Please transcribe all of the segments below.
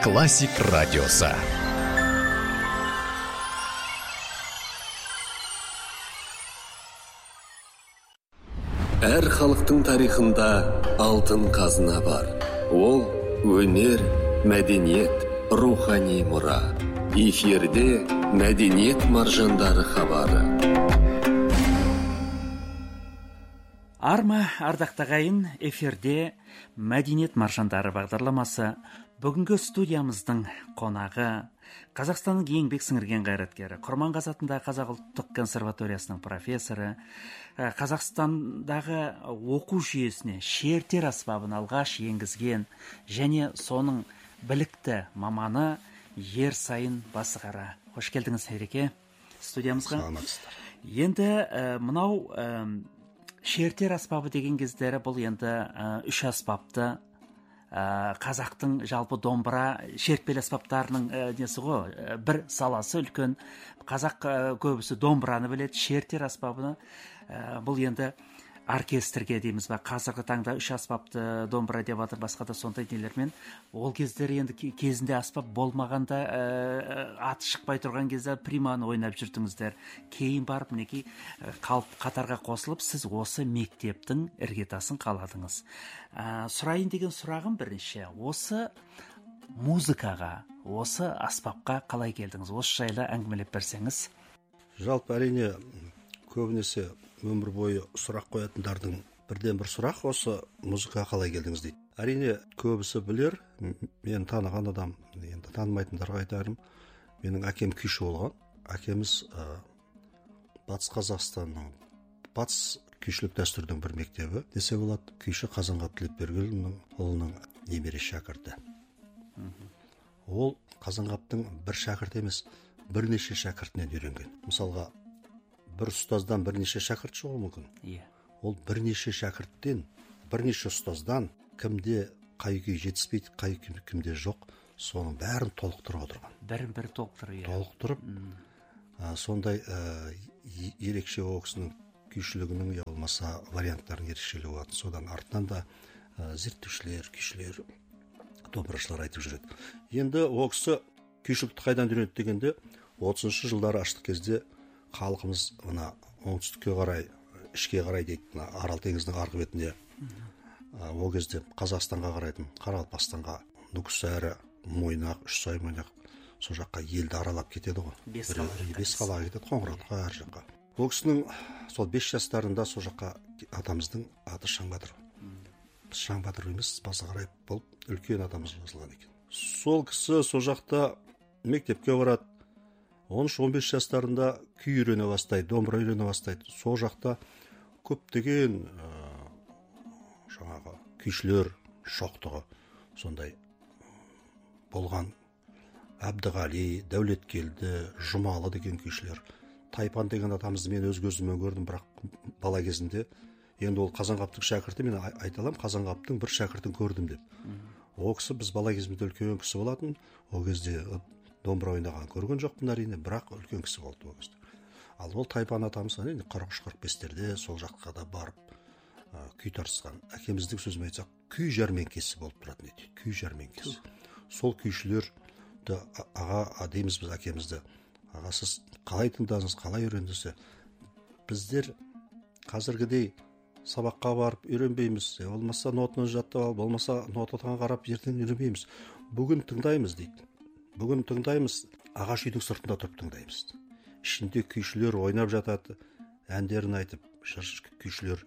Классик радиосы. Әр халықтың тарихында алтын қазына бар. Ол өнер, мәдениет, рухани мұра. Эфирде мәдениет маржандары хабары. Арма, ардақтағайын, эфирде мәдениет маржандары бағдарламасы. Бүгінгі студиямыздың қонағы Қазақстанның еңбек сіңірген қайраткері, Құрманғазы атындағы Қазақ ұлттық консерваториясының профессоры, Қазақстандағы оқу жүйесіне шертер аспабын алғаш енгізген және соның білікті маманы Ерсайын Басығара. Қош келдіңіз, Ереке, студиямызға. Енді мынау шертер аспабы деген кездері бұл енді үш аспапты қазақтың жалпы домбыра шертпелі аспаптарының несі ғой, бір саласы үлкен. Қазақ көбісі домбыраны біледі, шертер аспабыны бұл енді оркестрге дейміз ба, қазіргі таңда үш аспапты домбыра деп жатыр, басқа да сондай нелермен. Ол кездер енді кезінде аспап болмағанда, аты шықпай тұрған кезде приманы ойнап жүрдіңіздер. Кейін барып мінекей қатарға қосылып, сіз осы мектептің іргетасын қаладыңыз. Сұрайын деген сұрағым бірінші, осы музыкаға, осы аспапқа қалай келдіңіз? Осы жайлы әңгімелеп берсеңіз. Жалпы әрине көбінесе өмір бойы сұрақ қоятындардың бірден бір сұрақ осы музыкаға қалай келдіңіз дейді. Әрине көбісі білер, мен таныған адам, енді танымайтындарға айтарым, менің әкем күйші болған. Әкеміз Батыс Қазақстанның батыс күйшілік дәстүрдің бір мектебі десе болады. Күйші Қазанғап Тілепбергенұлының ұлының немере шәкірті. Ол Қазанғаптың бір шәкірт емес, бірнеше шәкіртінен үйренген. Мысалға, бір ұстаздан бірнеше шәкірт шығуы мүмкін. Ол бірнеше шәкірттен, бірнеше ұстаздан кімде қай күй жетіспейді, қай кімде жоқ, соның бәрін толықтырып отырған. Бірін-бірі толықтырып, сондай ерекше ол кісінің күйшілігінің, я болмаса варианттарын ерекшелігі болатын. Содан артынан да зерттеушілер, күйшілер, домбырашылар айтып жүреді. Енді ол кісі күйшілікті қайдан үйренді дегенде, 30-шы жылдары аштық кезде халқымыз мына оңтүстікке қарай, ішке қарай дейді, Арал теңізінің арғы бетінде, ол кезде Қазақстанға қарайтын, Қарақалпақстанға, Нүкісәрі, Мойнақ, Үшсай Мойнақ, сол жаққа елді аралап кетеді ғой. Бесқалаға кетеді, Қоңыратқа, әр жаққа. Ол кісінің сол 5 жастарында сол жаққа атамыздың аты Шаңбатыр. Біз Шаңбатыр емес, Басығарай болып үлкен атамыз жазылған екен. Сол кісі сол жақта мектепке барады. 13-15 жастарында күй үйрене бастайды, домбыра үйрене бастайды. Сол жақта көптеген жаңағы күйшілер шоқтығы сондай болған. Әбдіғали, Дәулеткелді, Жұмалы деген күйшілер. Тайпан деген атамызды мен өз көзіммен көрдім, бірақ бала кезінде. Енді ол Қазанғаптың шәкірті, мен айталам, Қазанғаптың бір шәкіртін көрдім деп. Ол кісі біз бала кезімізде үлкен кісі болатын. Ол кезде домбыра ойнаған көрген жоқпын әрине, бірақ үлкен кісі болды ол кезде. Ал ол Тайпан атамыз 43-45-терде сол жаққа да барып күй тартысқан. Әкеміздің сөзімен айтсақ, күй жәрмеңкесі болып тұратын еді. Күй жәрмеңкесі. Сол күйшілерді аға дейміз біз әкемізді. Аға, сіз қалай тыңдадыңыз, қалай үйрендіңіз? Біздер қазіргідей сабаққа барып үйренбейміз. Болмаса нотаны жаттап алып, болмаса нотадан қарап ертең үйренбейміз. Бүгін тыңдаймыз дейді. Бүгін тыңдаймыз, ағаш үйдің сыртында тұрып тыңдаймыз. Ішінде күйшілер ойнап жатады, әндерін айтып, күйшілер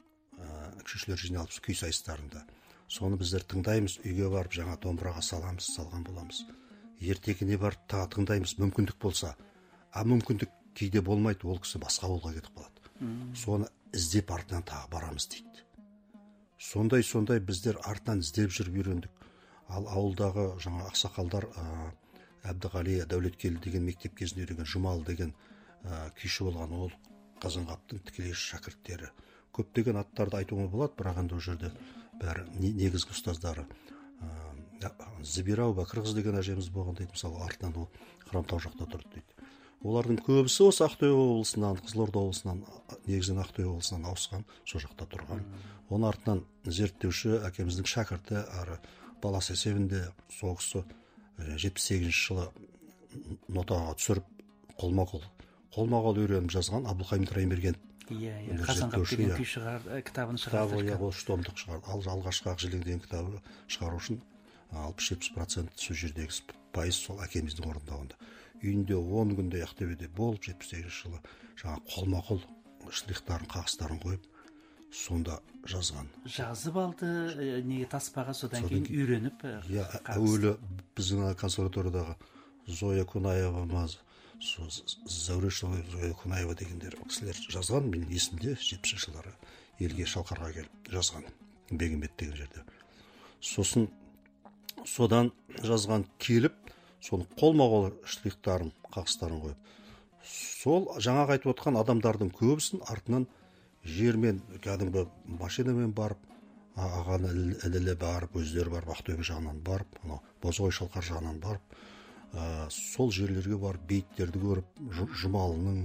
жиналып күй сайыстарында. Соны біздер тыңдаймыз, үйге барып жаңа домбыраға салған боламыз. Ертеңіне барып тыңдаймыз, мүмкіндік болса. Мүмкіндік кейде болмайды, ол кісі басқа ауылға кетіп қалады. Соны іздеп артынан тағы барамыз дейді. Сондай біздер артынан іздеп жүріп үйрендік. Ал ауылдағы жаңа ақсақалдар Әбдіғали, Дәулеткелді деген мектеп кезінде үйренген, Жұмалы деген күйші болған, ол Қазанғаптың тікелей шәкірттері. Көптеген аттарды айтуға болады, бірақ енді ол жерде бәрі негізгі ұстаздары. Зібирау Бәкірқыз деген әжеміз болған дейді, мысалы артынан ол Хромтау жақта тұрды дейді. Олардың көбісі осы Ақтөбе облысынан, Қызылорда облысынан, негізінен Ақтөбе облысынан ауысқан, сол жақта тұрған. Оның артынан зерттеуші әкеміздің шәкірті, әрі баласы есебінде соғысы 78 жылы нотаға түсіріп қолма-қол үйреніп жазған Абдылхамит Райымберген. Қазанғап деген күй кітабын шығарды. Ол 3 томдық шығарды. Алғашқы Ақжелең деген кітабы шығару үшін 60-70% сол жердегі пайыз сол әкеміздің орындауында. Үйінде 10 күнде Ақтөбеде болып 78 жылы жаңа қолма-қол штрихтарын, қағыстарын қойып, сонда жазған. Жазып алды, неге таспаға, содан кейін үйреніп. Әуелі біздің консерваториядағы Зоя Кунаева, Зәуреш Зоя Кунаева дегендер кісілер жазған, мен есімде 70 жылдары елге Шалқарға келіп жазған, Бегімбет деген жерде. Содан жазған келіп, соның қолма-қол штрихтарын, қағыстарын қойып, сол жаңағы айтып отқан адамдардың көбісін артынан жермен, кәдімгі машинамен барып, ағаны ілілі барып, өздері барып, Ақтөбе жағынан барып, Бозғой Шалқар жағынан барып, сол жерлерге барып, бейіттерді көріп, Жұмалының,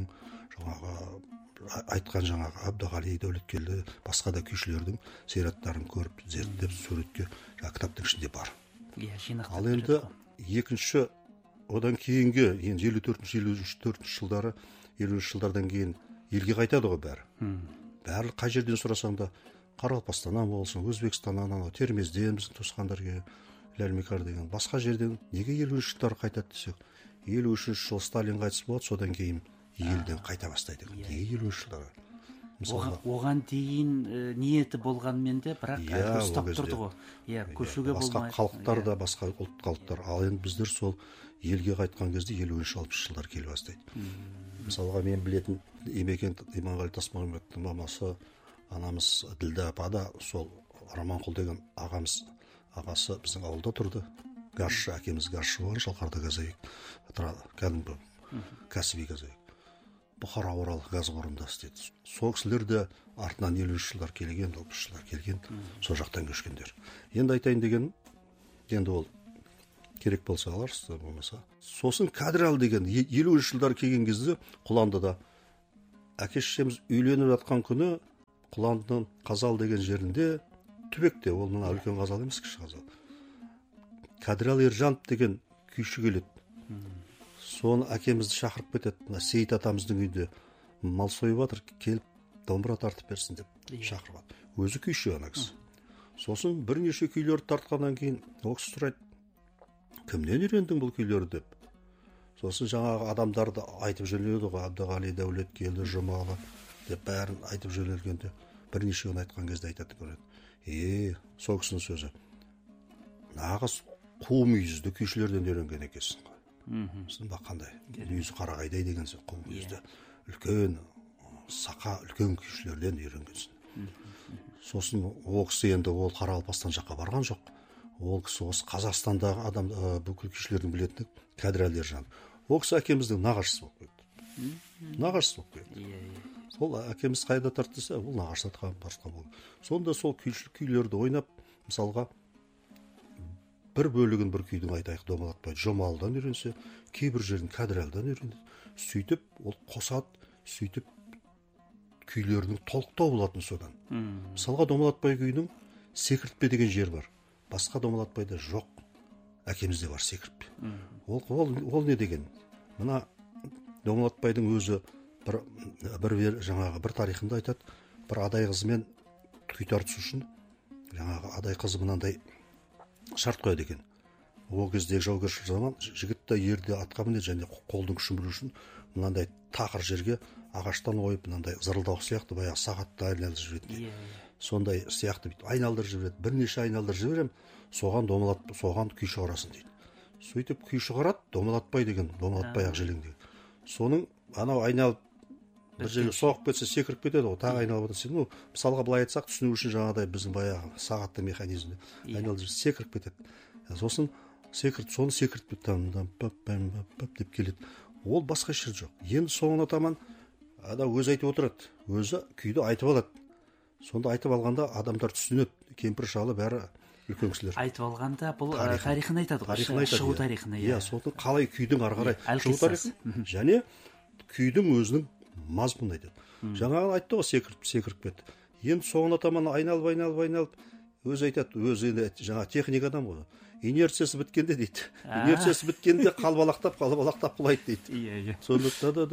айтқан жаңағы Әбдіғали, Дәулеткелді, басқа да күйшілердің сейраттарын көріп, зерттеп, суретке, кітаптың ішінде бар. Ал енді екінші, одан кейінгі, 54-53 жылдары, 50 жылдардан кейін елге қайтады ғой бәрі. Бәрі қай жерден сұрасаң да, Қарақалпақстаннан болсын, Өзбекстаннан, Термезден біздің туысқандарге, Ләлмекар деген, басқа жерден неге 50 жылдары қайтады десек, 53 жыл Сталин қайтыс болады, содан кейін елден қайта бастайды. Неге 50 жылдары? Оған дейін ниеті болғанмен де, бірақ ұстап тұрды ғой. Көшуге болмайды. Басқа халықтар да, басқа ұлт халықтар. Ал енді біздер сол елге қайтқан кезде 50-60 жылдар келіп бастайды. Мысалға мен білетін Емекен Иманғали Тасмағамбеттің мамасы, анамыз Ділдә апа да сол Раманқұл деген ағасы біздің ауылда тұрды. Гаршы, әкеміз гаршы болған, Шалқарда газайық. Кәдімгі кәсіби газайық. Бұхара Орал газ қорында істеді. Сол кісілер де артынан 50 жылдар келген, 60 жылдар келген, сол жақтан көшкендер. Енді айтайын деген, енді ол керек болса аларсыз, болмаса. Сосын Кәдірәлі деген 50 жылдар келген кезде Құландыда әке-шешеміз үйленіп жатқан күні Құландының Қазал деген жерінде, Түбекте, ол мына үлкен Қазал емес, кіші Қазал. Кәдірәлі Ержанов деген күйші келеді. Соны әкемізді шақырып кетеді. Сейіт атамыздың үйде мал сойып жатыр, келіп домбыра тартып берсін деп шақырып алды. Өзі күйші ана кісі. Сосын бірнеше күйлерді тартқаннан кейін ол кісі сұрайды, кімнен үйрендің бұл күйлерді деп. Сосын жаңағы адамдарды айтып жөнеледі ғой, Әбдіғали, Дәулеткелді, Жұмалы деп бәрін айтып жөнелгенде бірнешеуін айтқан кезде айтады көреді. Сол кісінің сөзі. Нағыз қу мүйізді күйшілерден үйренген екенсің ғой. Сіздің қандай? Мүйізі қарағайдай деген сен қу мүйізді. Үлкен, сақа, үлкен күйшілерден үйренгенсің. Сосын ол кісі енді ол Қарақалпақстан жаққа барған жоқ. Ол кісі осы Қазақстандағы адам бүкіл күйшілердің білетіні Кәдірәлі Ержанов. Ол кісі әкеміздің нағашысы болып кетті. Нағашысы болып кетті. Сол әкеміз қайда тартса, ол нағашы атқан барысқан болды. Сонда сол күйлерді ойнап, мысалға бір бөлігін бір күйдің айтайық домалатпай Жұмалыдан үйренсе, кейбір жерін Кәдірәліден үйренеді. Сөйтіп ол қосады, сөйтіп күйлерінің толықтау болатын содан. Мысалға домалатпай күйінің секіртпе деген жер бар. Басқа домалатпайда жоқ. Әкемізде бар секіртпе. Ол не деген? Мына домалатпайдың өзі бір тарихында айтады, бір адай қызымен күй тартысу үшін жаңағы адай қызы мынандай шарт қояды екен. Ол кездегі жаугершілік заман жігітті ерде атқа мінеді және қолдың күшін білу үшін мынандай тақыр жерге ағаштан ойып мынандай зырылдауық сияқты баяғы сағатты айналдырып жібереді. Сондай сияқты айналдырып жібереді. Бірнеше айналдырып жіберем, соған күй шығарасын дейді. Сөйтіп күй шығарады, домалатпай деген, домалатпай Ақжелең деген. Соның анау айналып бір жерге соғып кетсе секіріп кетеді ғой, тағы айналып отырса, мысалға былай айтсақ түсіну үшін жаңағыдай біздің баяғы сағатты механизмде айналып секіріп кетеді. Сосын соны секіртіп деп келеді. Ол басқа жер жоқ. Енді соңына таман өзі айтып отырады, өзі күйді айтып алады. Сонда айтып алғанда адамдар түсінеді, кемпір шалы бәрі үлкен кісілер. Айтып алғанда бұл тарихын айтады ғой, шығу тарихын. Соны қалай күйдің ары қарай шығу тарихын және күйдің өзінің мазмұнын айтады. Жаңағы айтты ғой секіріп кетті. Енді соңына таман айналып өзі айтады, өзі енді жаңа техник адам ғой, инерциясы біткенде дейді, инерциясы біткенде қалбалақтап құлайды дейді. Иә. Сонда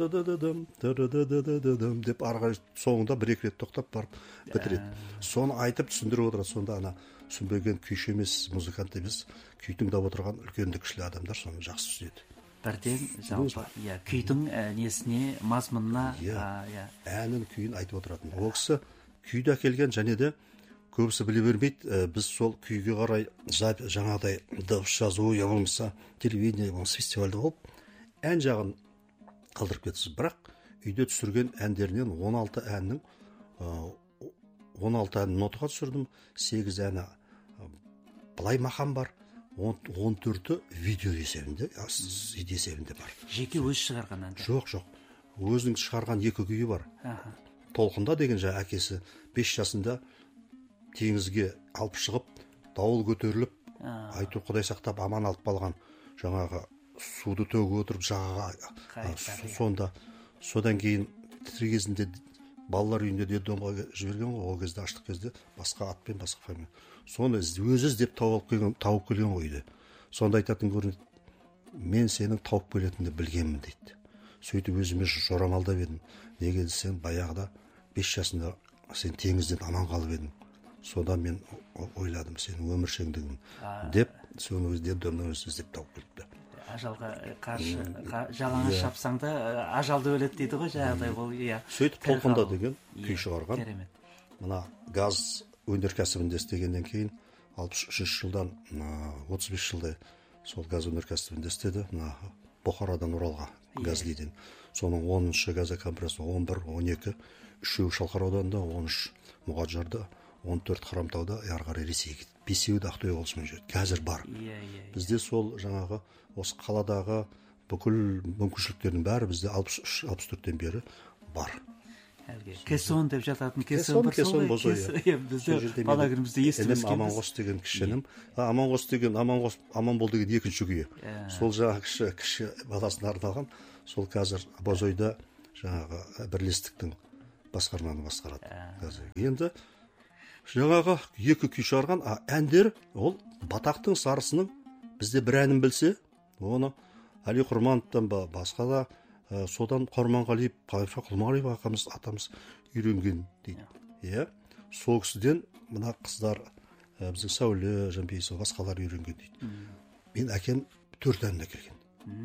деп арғы соңында бір-екі рет тоқтап барып бітіреді. Соны айтып түсіндіріп отырады. Сонда ана түсінбеген күйші емес, музыкант емес, күй тыңдап отырған үлкенді кішілі адамдар соны жақсы түсінеді. Бірден жалпы күйдің несіне, мазмұнына, әнін күйін айтып отыратын. Ол кісі күйді әкелген, және де көбісі біле бермейді, біз сол күйге қарай жаңағыдай дыбыс жазу, я болмаса телевидение, болмаса фестивальде болып, ән жағын қалдырып кетсіз. Бірақ үйде түсірген әндерінен 16 әннің 16 әнін нотаға түсірдім, 8 әні былай мақам бар, 14-ті видео есебінде, CD есебінде бар. Жеке өзі шығарған әнді? Жоқ. Өзінің шығарған 2 күйі бар. Толқында деген жаңа әкесі 5 жасында теңізге алып шығып, дауыл көтеріліп, Айту Құдай сақтап аман алып қалған жаңағы суды төгіп отырып жағаға. Содан кейін тірі кезінде балалар үйінде детдомға жіберген ғой, ол кезде аштық кезде басқа атпен, басқа фамилия. Соны өзі іздеп тауып келген ғой үйде. Сонда айтатын көрінеді, мен сенің тауып келетінді білгенмін дейді. Сөйтіп өзіме жорамалдап едім. Неге десең, баяғыда 5 жасында сен теңізден аман қалып едің. Содан мен ойладым сенің өміршеңдігін деп, соны детдомнан өзі іздеп тауып келіпті. Ажалға қарсы жалаңа шапсаң да ажалды өледі дейді ғой, жаңағыдай ол. Сөйтіп толқында деген күй шығарған. Мына газ өнеркәсібінде істегеннен кейін 63 жылдан 35 жылдай сол газ өнеркәсібінде істеді. Бұхарадан Оралға Газлиден. Соның 10-шы газа компрессор 11, 12, 3-еуі Шалқар ауданында, 13 Мұғажарда, 14 Хромтауда, әрі Ресейге. 5-еуі Ақтөбе облысымен жүреді. Қазір бар. Бізде сол жаңағы осы қаладағы бүкіл мүмкіншіліктердің бәрі бізде 63-64-тен бері бар. Кессон деп жататын кессон бар сол ғой. Бізде бала күнімізде естіп өскенбіз. Аманғос деген кішенім. Аманғос деген Аман бол деген екінші күйі. Сол жаңағы кіші баласына арналған. Сол қазір Бозойда жаңағы бірлестіктің басқарманы басқарады. Енді жаңағы 2 күй шығарған, әндер ол Батақтың Сарысының бізде бір әнін білсе, оны Әли Құрмановтан басқа да содан Құрманғалиев, Қайша Құлмағалиев атамыз үйренген дейді. Сол кісіден мына қыздар, біздің Сәуле, Жанпейісова, басқалар үйренген дейді. Мен әкем 4 әнін әкелген.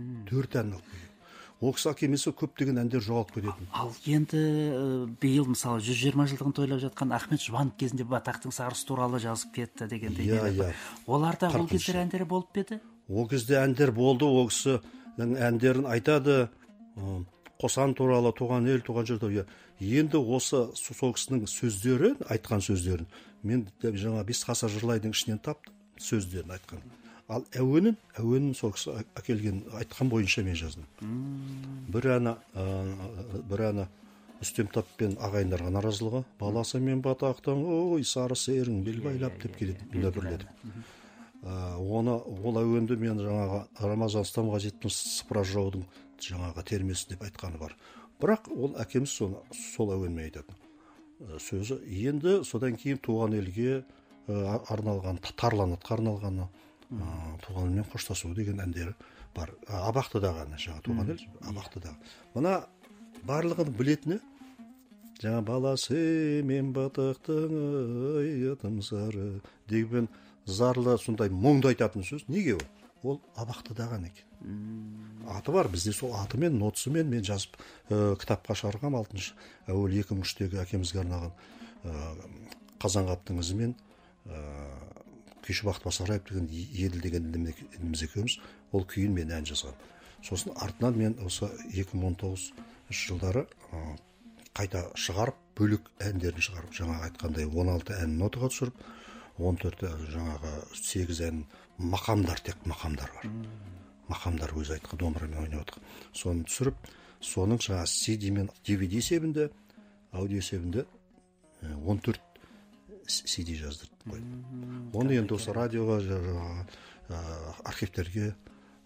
4 әнін алып келген. Ол кісі әкемесі көптеген әндер жоғалып кететін. Ал енді биыл мысалы 120 жылдығын тойлап жатқан Ахмет Жұбанов кезінде Батақтың Сарысы туралы жазып кетті дегендей. Оларда ол кездер әндері болып еді? Ол кезде әндер болды, ол кісінің әндерін айтады, Қосан туралы, туған ел, туған жер. Енді осы сол кісінің сөздерін, айтқан сөздерін, мен жаңа 5 ғасыр жырлайдың ішінен таптым сөздерін айтқан. Ал әуенін сол кісі әкелген, айтқан бойынша мен жаздым. Бір әні Үстемтап пен ағайындарға наразылығы, баласы мен Батақтың, ой, сары серің бел байлап деп келеді, бүлдіріледі. Ол әуенді мен жаңағы Рамазан Стамға жетпіс сыпыра жаудың жаңағы термесі деп айтқаны бар. Бірақ ол әкеміз сол әуенмен айтады. Сөзі енді содан кейін туған елге арналған, Тарланатқа арналғаны, туған елмен қоштасу деген әндері бар. Абақтыдағы әні, жаңа туған ел, Абақтыдағы. Мына барлығын білетіні, жаңа баласы мен Батақтың атым сары деген зарлы сондай мұңды айтатын сөз. Неге ол? Ол Абақтыдағы ән екен. Аты бар, бізде сол атымен, нотысымен мен жазып кітапқа шығарғам 6-шы әуел 2003-тегі әкемізге арнаған Қазанғаптың ізімен күйші Бақыт Басараев деген Еділ деген ініміз екеуміз ол күйін мен ән жазған. Сосын артынан мен осы 2019 жылдары қайта шығарып, бөлік әндерін шығарып, жаңағы айтқандай 16 әнін нотаға түсіріп, 14 жаңағы 8 ән мақамдар, тек мақамдар бар. Мақамдар өзі айтқан, домбырамен ойнап отқан. Соны түсіріп, соның жаңағы CD мен DVD есебінде, аудио есебінде 14 CD жаздырды қойды. Оны енді осы радиоға, архивтерге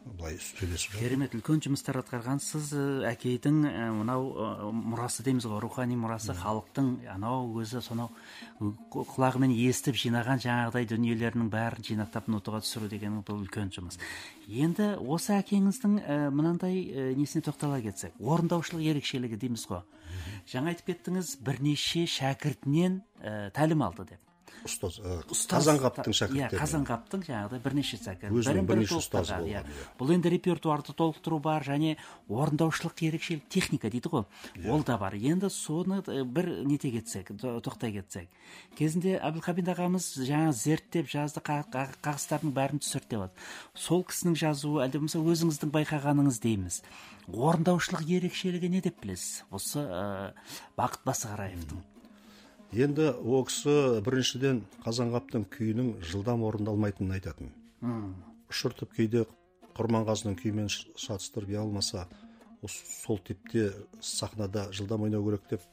былай сөйлесіп керемет, үлкен жұмыстар атқарғансыз. Әкейдің мынау мұрасы дейміз ғой, рухани мұрасы, халықтың анау өзі сонау құлағымен естіп жинаған жаңағыдай дүниелерінің бәрін жинақтап нотаға түсіру деген бұл үлкен жұмыс. Енді осы әкеңіздің мынандай несіне тоқтала кетсек, орындаушылық ерекшелігі дейміз ғой. Жаңа айтып кеттіңіз, бірнеше шәкіртінен тәлім алды деп. Ұстаз Қазанғаптың шәкірттері. Қазанғаптың жаңағыдай бірнеше шәкірт. Өзінің бірнеше ұстазы болған. Бұл енді репертуарды толықтыру бар, және орындаушылық ерекшелік, техника дейді ғой. Ол да бар. Енді соны бір нете кетсек, тоқтай кетсек. Кезінде Әбілқабин ағамыз жаңа зерттеп жазды, қағыстардың бәрін түсірді деп. Сол кісінің жазуы, әлде болмаса өзіңіздің байқағаныңыз дейміз. Орындаушылық ерекшелігі не деп білесіз? Осы Бақыт Басығараевтың. Енді ол кісі біріншіден Қазанғаптың күйінің жылдам орындалмайтынын айтатын. Ұшыртып кейде Құрманғазының күйімен шатыстырып, я болмаса сол типте сахнада жылдам ойнау керек деп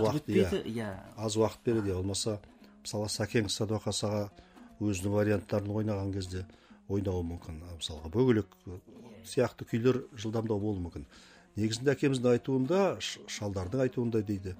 аз уақыт береді. Болмаса мысалы Сәкен Садуақасаға өзінің варианттарын ойнаған кезде ойнауы мүмкін. Мысалға Бөгелек сияқты күйлер жылдамдау болуы мүмкін. Негізінде әкеміздің айтуында, шалдардың айтуында дейді,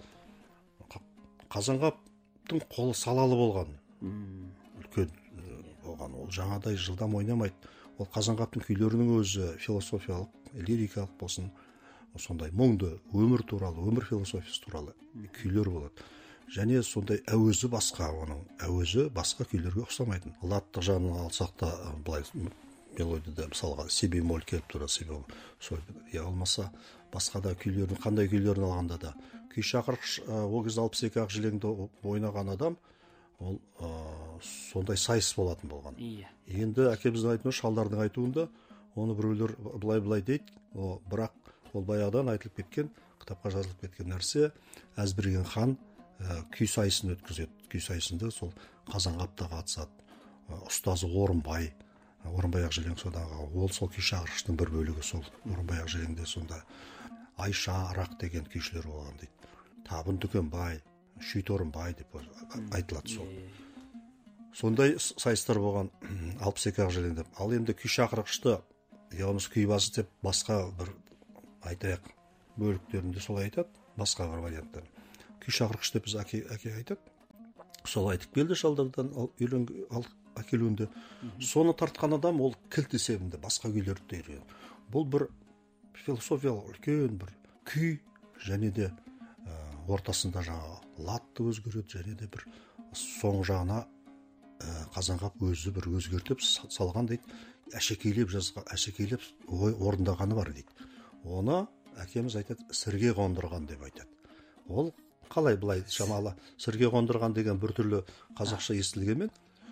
Қазанғаптың қолы салалы болған, үлкен болған. Ол жаңадай жылдам ойнамайды. Ол Қазанғаптың күйлерінің өзі философиялық, лирикалық болсын, сондай мұңды өмір туралы, өмір философиясы туралы күйлер болады. Және сондай әуезі басқа, оның әуезі басқа күйлерге ұқсамайтын. Латтық жағынан алсақ та былай мелодияда мысалға си бемоль келіп тұр, си бемоль. Я болмаса басқа да күйлерін, қандай күйлерін алғанда да күй шақырғыш, ол кезде 62 ақ жилеңді ойнаған адам, ол сондай сайыс болатын болған. Енді әкеміздің айтуында, шалдардың айтуында, оны біреулер былай дейді, бірақ ол баяғыдан айтылып кеткен, кітапқа жазылып кеткен нәрсе. Әзберген хан күй сайысын өткізеді. Күй сайысында сол Қазанғапта қатысады. Ұстазы Орынбай ақ жилең содағы, ол сол күй шақырғыштың бір бөлігі. Сол Орынбай ақ жилеңде сонда Айша Арақ деген күйшілер болған дейді. Табын Дүкенбай, Шүйт Орынбай деп айтылады сол. Сондай сайыстар болған 62 ақ жилеңде. Ал енді күй шақырғышты, яғни күй басы деп басқа бір айтайық бөліктерінде солай айтады, басқа бір варианттар. Күй шақырғыш деп біз әке айтады. Сол айтып келді шалдардан әкелуінде. Соны тартқан адам ол кілт есебінде басқа күйлерді де. Бұл бір философиялық үлкен бір күй, және де ортасында жаңа латты өзгереді, және де бір соң жағына Қазанғап өзі бір өзгертіп салған дейді. Әшекейлеп орындағаны бар дейді. Оны әкеміз айтады, сірге қондырған деп айтады. Ол қалай былай шамалы сірге қондырған деген біртүрлі қазақша естілгенмен,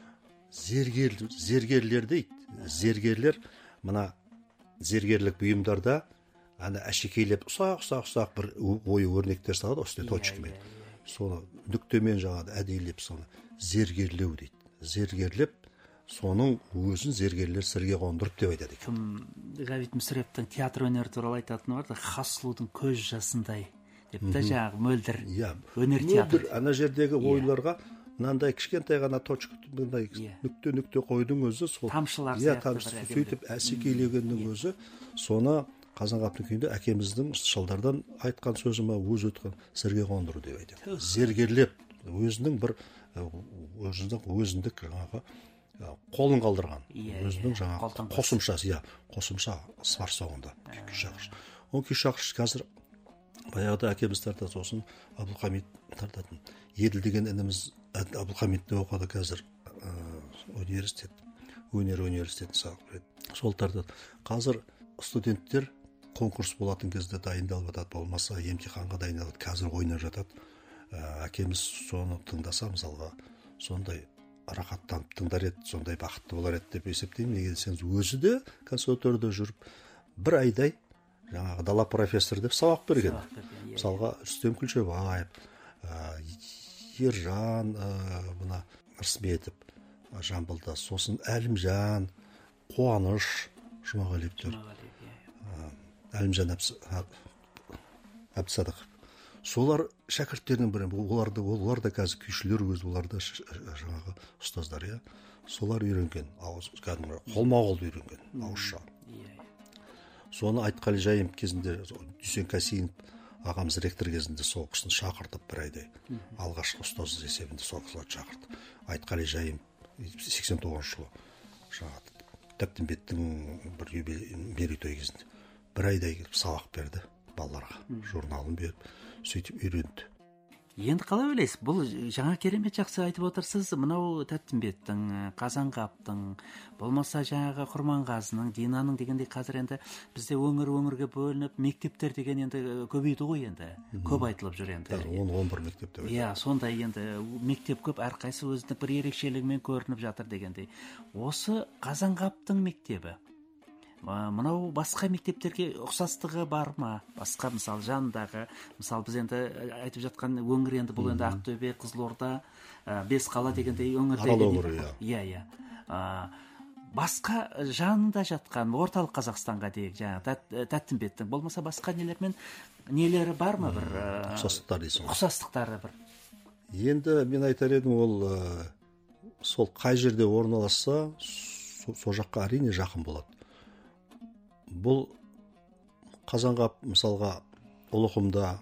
зергерлер дейді. Зергерлер мына зергерлік бұйымдарда әшекейлеп ұсақ бір ою өрнектер салады, үстіне точкамен. Соны нүктемен жаңағы әдейілеп соны зергерлеу дейді. Зергерлеп, соның өзін зергерлер сірге қондырып деп айтады екен. Ғабит Мүсірептің театр өнері туралы айтатыны бар да, хас сұлудың көз жасындай деп та жаңағы мөлдір өнер театры. Ана жердегі ойларға мынандай кішкентай ғана точка, мындай нүкте қойдың өзі сол тамшылар сияқты сөйтіп әсекейлегеннің өзі, соны Қазанғаптың күйінде әкеміздің шалдардан айтқан сөзі ма, өз өткен сірге қондыру деп айтады. Зергерлеп, өзінің бір өзіндік жаңағы қолын қалдырған, өзінің жаңағы қосымша бар соңында күй шақырыш. Ол күй шақырыш қазір баяғыда әкеміз тартады, сосын Абдылхамит тартатын. Еділ деген ініміз Абдылхамитте оқыды қазір өнер университетін сағып. Сол тартады. Қазір студенттер конкурс болатын кезде дайындалып жатады, болмаса емтиханға дайындалады, қазір ойнап жатады. Әкеміз соны тыңдаса, мысалға, сондай рахаттанып тыңдар еді, сондай бақытты болар еді деп есептеймін. Неге десеңіз, өзі де консерваторияда жүріп, бір айдай жаңағы дала профессор деп сабақ берген. Мысалға, Рүстем Күлшебаев, Ержан, мына Рысметов Жамбылда, сосын Әлімжан, Қуаныш Жұмағалиевтер, Әлімжан Әбдісадықов. Солар шәкірттерінің бірі. Олар да қазір күйшілер, өз олар да жаңағы ұстаздар, солар үйренген. Қолма-қол үйренген, ауызша. Соны Айтқали Жайымов кезінде Дүйсен Касейінов ағамыз ректор кезінде сол кісіні шақыртып бір айдай алғашқы ұстаз есебінде сол кісілерді шақырды. Айтқали Жайымов 89 жылы жаңағы Тәттімбеттің бір мерейтой кезінде бір айдай келіп сабақ берді балаларға, журналын беріп, сөйтіп үйренді. Енді қалай ойлайсыз? Бұл жаңа керемет жақсы айтып отырсыз. Мынау Тәттімбеттің, Қазанғаптың, болмаса жаңағы Құрманғазының, Динаның дегендей қазір енді бізде өңірге бөлініп, мектептер деген енді көбейді ғой енді. Көп айтылып жүр енді. 10-11 мектеп деп. Иә, сондай енді мектеп көп, әрқайсы өзінің бір ерекшелігімен көрініп жатыр дегендей. Осы Қазанғаптың мектебі мынау басқа мектептерге ұқсастығы бар ма? Басқа мысалы жанындағы, мысалы біз енді айтып жатқан өңір енді бұл енді Ақтөбе, Қызылорда, Бесқала дегендей өңірде. Арал өңірі, иә. Басқа жанында жатқан орталық Қазақстанға дейік, жаңағы Тәттімбеттің болмаса басқа нелері бар ма бір? Ұқсастықтар дейсің. Ұқсастықтары бір. Енді мен айтар едім, ол сол қай жерде орналасса, сол жаққа әрине жақын болады. Бұл Қазанғап мысалға Ұлықұмда,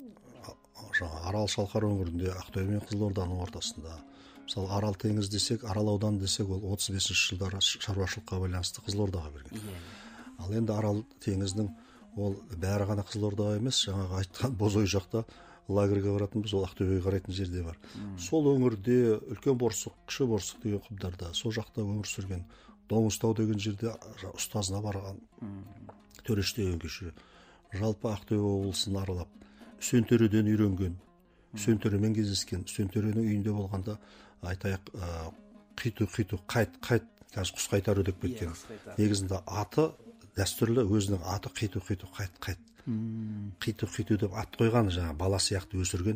Арал Шалқар өңірінде, Ақтөбе мен Қызылорданың ортасында. Мысалы Арал теңіз десек, Арал ауданы десек, ол 35 жылдары шаруашылыққа байланысты Қызылордаға берген. Ал енді Арал теңіздің ол бәрі ғана Қызылордаға емес, жаңағы айтқан Бозой жақта лагерге баратынбыз, ол Ақтөбеге қарайтын жерде бар. Сол өңірде Үлкен Борсық, Кіші Борсық деген құмдарда, сол жақта өмір сүрген Доңызтау деген жерде ұстазына барған Төреш деген кіші. Жалпы Ақтөбе облысын аралап, Үсентөреден үйренген, Үсентөремен кездескен, Үсентөренің үйінде болғанда айтайық қиту, қайт, қазір құс қайтару деп кеткен. Негізінде аты дәстүрлі, өзінің аты қиту, қайт. Қиту деп ат қойған, жаңа бала сияқты өсірген.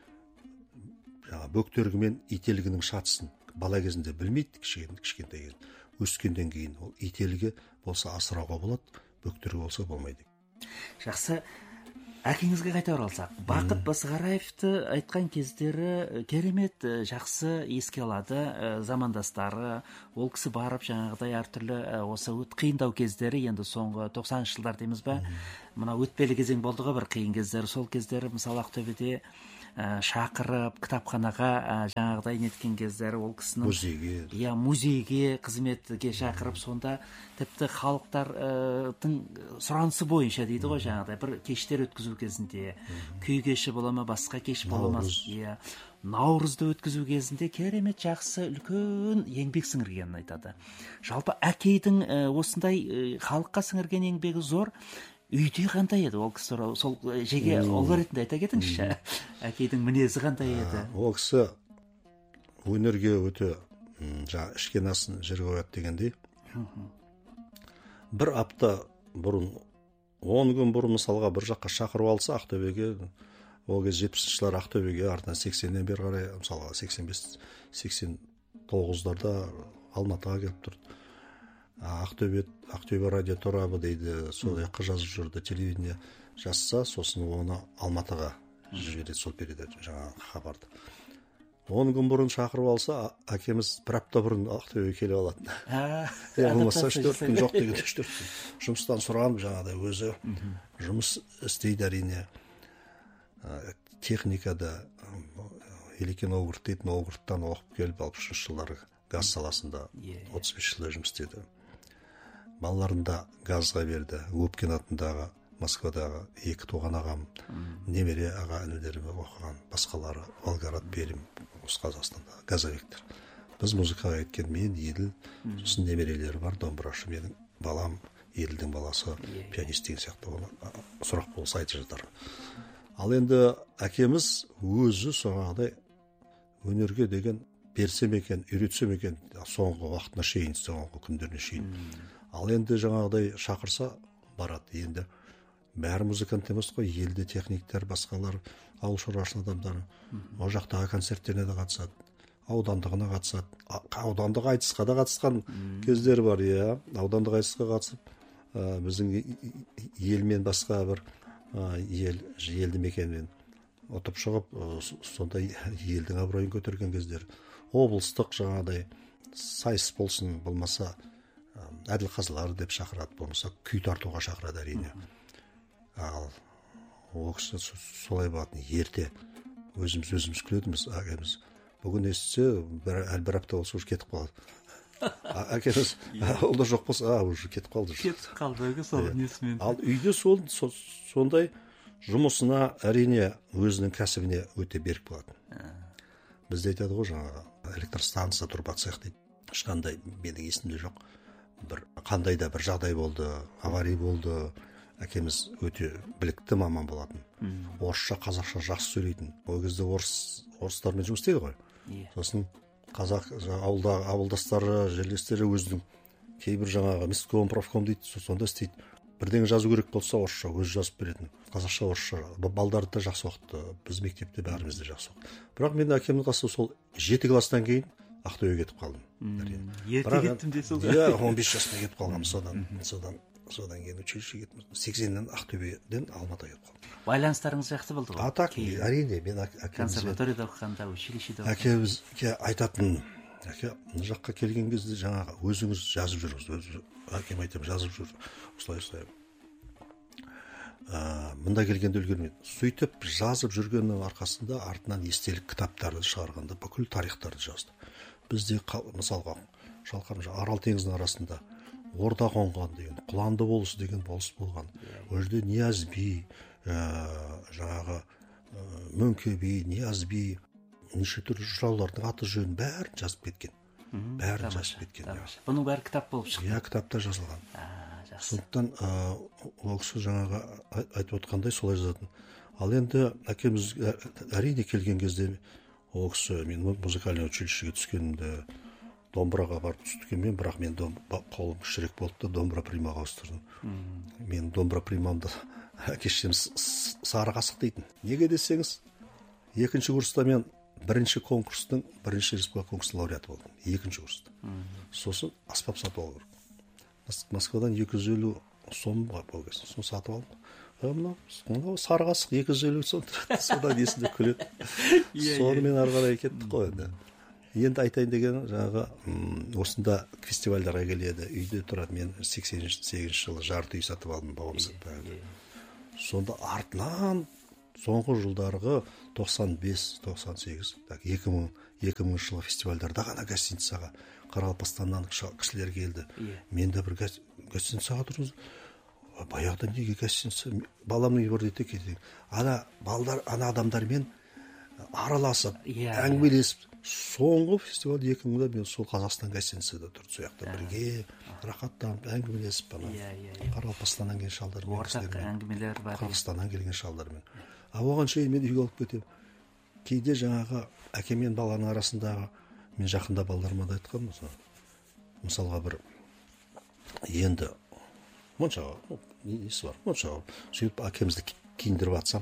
Жаңа бөктергімен ителгінің шатысын бала кезінде білмейді, кішкентай кезінде. Өскенден кейін ол ителгі болса асырауға болады, бөктерге болса болмайды. Жақсы. Әкеңізге қайта оралсақ, Бақыт Басығараевты айтқан кездері керемет жақсы еске алады замандастары. Ол кісі барып жаңағыдай әртүрлі осы қиындау кездері, енді соңғы 90 жылдар дейміз бе, мына өтпелі кезең болды ғой бір қиын кездері. Сол кездері мысалы Ақтөбеде шақырып кітапханаға жаңағыдай неткен кездері ол кісінің музейге қызметке шақырып, сонда тіпті халықтардың сұранысы бойынша дейді ғой, жаңағыдай бір кештер өткізу кезінде, күй кеші бола ма, басқа кеш бола ма, Наурызды өткізу кезінде керемет жақсы үлкен еңбек сіңіргенін айтады. Жалпы әкейдің осындай халыққа сіңірген еңбегі зор. Үйде қандай еді ол кісі? Сол жеге ол ретінде айта кетіңізші. Әкейдің мінезі қандай еді? Ол кісі өнерге өте ішкен асын жерге қояды дегендей. Бір апта бұрын, 10 күн бұрын мысалға бір жаққа шақырып алса Ақтөбеге, ол кез 70-ші жылдар Ақтөбеге, артынан 80-нен бері қарай, мысалға 85-89-дарда Алматыға келіп тұрды. Ақтөбе радио торабы дейді, сол жаққа жазып жүрді, телевидение жазса, сосын оны Алматыға жібереді, сол передача жаңағы хабарды. 10 күн бұрын шақырып алса, әкеміз бір апта бұрын Ақтөбеге келіп алатын. Болмаса 3-4 күн жоқ деген 3-4 күн. Жұмыстан сұраған жаңағыдай өзі жұмыс істейді әрине. Техникада Елеке Новгород дейді, Новгородтан оқып келіп 60 жылдары газ саласында 35 жылда жұмыс істеді. Балаларында газға берді. Өпкен атындағы Москвадағы 2 туған ағам, немере аға інілеріме оқыған, басқалары Волгоград, Пермь, Қазақстанда газовиктер. Біз музыкаға кеткен, мен Еділ, сосын немерелері бар, домбырашы, менің балам, Еділдің баласы, пианист деген сияқты, сұрақ болса айтып жатар. Ал енді әкеміз өзі соңағыдай өнерге деген берсем екен, үйретсем екен, соңғы уақытына шейін, соңғы күндеріне шейін. Ал енді жаңағыдай шақырса барады. Енді бәрі музыкант емес қой, елде техниктер, басқалар, ауыл шаруашылық адамдары, ол жақтағы концерттеріне де қатысады, аудандығына қатысады, аудандық айтысқа да қатысқан кездері бар, аудандық айтысқа қатысып, біздің елмен басқа бір елді мекенмен ұтып шығып, сондай елдің абыройын көтерген кездер. Облыстық жаңағыдай сайыс болсын, болмаса әділ қазылар деп шақырады, болмаса күй тартуға шақырады әрине. Ал ол кісі солай болатын, ерте өзіміз күлетіміз, әкеміз бүгін естісе бір апта болса уже кетіп қалады. Әкеміз ол да жоқ болса уже кетіп қалды. Сол несімен. Ал үйде сондай жұмысына, әрине өзінің кәсібіне өте берік болатын. Бізде айтады ғой, жаңағы электростанция турбоцех дейді. Ешқандай менің есімде жоқ. Бір қандай да бір жағдай болды, авария болды. Әкеміз өте білікті маман болатын. Орысша, қазақша жақсы сөйлейтін. Ол кезде орыстармен жұмыс істейді ғой. Сосын қазақ ауылдастары, жерлестері өзінің кейбір жаңағы миском, профком дейді, сонда істейді. Бірдеңе жазу керек болса орысша өзі жазып беретін. Қазақша, орысша. Балдарды да жақсы оқыды. Біз мектепте бәріміз де жақсы оқыды. Бірақ мен әкемнің қасы сол 7 класстан кейін Ақтөбеге кетіп қалдым. Ерте кеттім дейсіз ғой. 15 жасында кетіп қалғам. Содан кейін училищеге кеттім. 80-нен Ақтөбеден Алматыға кетіп қалдым. Байланыстарыңыз жақсы болды ғой? Так, әрине, мен консерваторияда оқығанда, училищеде оқығанда. Әкемізге айтатын, әке, мына жаққа келген кезде жаңағы өзіңіз жазып жүріңіз. Әкем айтам, жазып жүр. Осылай. Мында келгенде үлгермеді. Сөйтіп жазып жүргеннің арқасында артынан естелік кітаптарды шығарғанда бүкіл тарихтарды жазды. Бізде мысалға Арал теңізінің арасында Орда қонған деген, Құланды болыс деген болыс болған. Ол жерде Нияз би, жаңағы Мөңке би, Нияз би, неше түрлі жыраулардың аты жөнін бәрін жазып кеткен. Бұның бәрі кітап болып шықты? Иә, кітапта жазылған. Сондықтан ол кісі жаңағы айтып отқандай солай жазатын. Ал енді әкеміз әрине келген кезде ол кісі, мен музыкальный училищеге түскенімде домбыраға барып түскенмен, бірақ мен қолым кішірек болды да домбыра примаға ауыстырдым. Мен домбыра примамды әкешем сары қасық дейтін. Неге десеңіз, 2-ші курста мен бірінші конкурстың, бірінші республика конкурсының лауреаты болдым. 2-ші курста. Сосын аспап сатып алу керек. Москвадан 250 сом бар ол кезде. Соны сатып алдым. Мынау сары қасық 250 сом. Содан есімде күледі. Сонымен ары қарай кеттік қой енді. Енді айтайын деген жаңағы осында фестивальдарға келеді, үйде тұрады. Мен 88 жылы жарты үй сатып алдым бауырымыз. Сонда артынан соңғы жылдарғы 95-98, 2000 жылы фестивальдарда ғана гостиницаға Қарақалпақстаннан кісілер келді. Мен де бір гостиницаға тұрмыз. Баяғыда неге гостиница? Баламның үйі дейді кетеді. Ана адамдармен араласып, әңгімелесіп, соңғы фестиваль 2000-да мен сол Қазақстан гостиницада тұрды. Сол жақта бірге рахаттанып, әңгімелесіп, Қарақалпақстаннан келген шалдармен, ортақ әңгімелер бар. Қырғызстаннан келген шалдармен. Оған шейін мен үйге алып кетемін. Кейде жаңағы әке мен баланың арасындағы, мен жақында балаларыма да айтқам, мысалға бір енді мұншаға несі бар, мұншаға сөйтіп әкемізді киіндіріп атсам,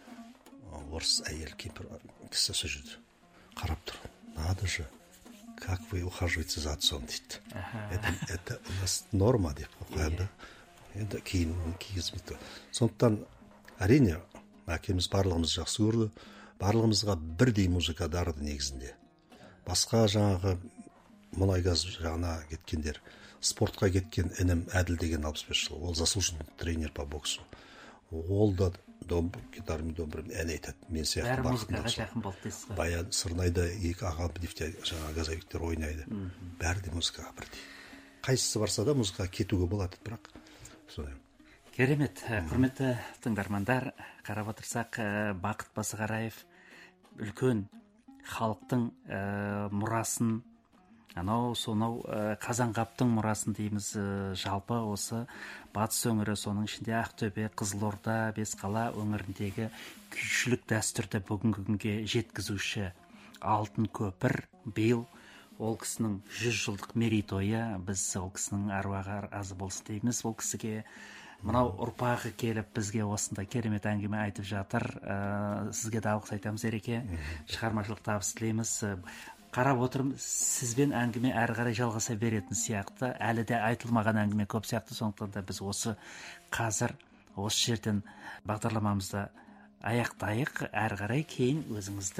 орыс әйел кемпір кісі сол жерде қарап тұр. Надо же, как вы ухаживаете за отцом дейді. Это у нас норма деп қойғанда. Енді киізмейді. Сондықтан әрине әкеміз барлығымыз жақсы көрді. Барлығымызға бірдей музыка дарыды негізінде. Басқа жаңағы мұнай-газ жағына кеткендер, спортқа кеткен інім Әділ деген 65 жыл. Ол заслуженный тренер по боксу. Ол да гитарамен домбырамен ән айтады. Мен сияқты бәрі музыкаға жақын болды дейсіз ғой. Баян Сырнайда 2 аға жаңағы газовиктер ойнайды. Бәрі де музыкаға бірдей. Қайсысы барса да музыкаға кетуге болады, бірақ солай. Керемет. Құрметті тыңдармандар, қарап отырсақ, Бақыт Басығараев үлкен халықтың мұрасын, сонау Қазанғаптың мұрасын дейміз, жалпы осы батыс өңірі, соның ішінде Ақтөбе, Қызылорда, Бесқала өңіріндегі күйшілік дәстүрді бүгінгі күнге жеткізуші Алтын Көпір. Биыл ол кісінің 100 жылдық мерейтойы, біз ол кісінің әруағы разы болсын дейміз. Ол кісіге мынау ұрпағы келіп бізге осындай керемет әңгіме айтып жатыр. Сізге де алғыс айтамыз, Ереке. Шығармашылық табыс тілейміз. Қарап отырмын, сізбен әңгіме әрі қарай жалғаса беретін сияқты, әлі де айтылмаған әңгіме көп сияқты. Сондықтан да біз осы қазір осы жерден бағдарламамызды аяқтайық. Әрі қарай кейін өзіңізді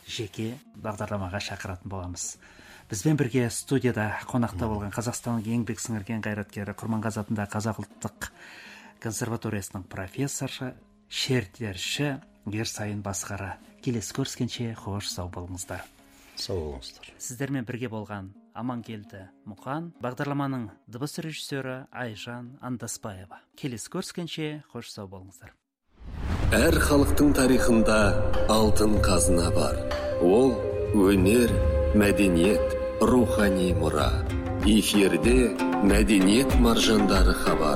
жеке бағдарламаға шақыратын боламыз. Бізбен бірге студияда қонақта болған Қазақстанның еңбек сіңірген қайраткері, Құрманғазы атындағы Қазақ ұлттық консерваториясының профессоры, шертерші Ерсайын Басқара. Келесі көріскенше қош сау болыңыздар. Сау болыңыздар. Сіздермен бірге болған Амангелді Мұқан, бағдарламаның дыбыс режиссері Айжан Андаспаева. Келесі көріскенше қош сау болыңыздар. Әр халықтың тарихында алтын қазына бар. Ол өнер, мәдениет, рухани мұра. Эфирде мәдениет маржандары хабар.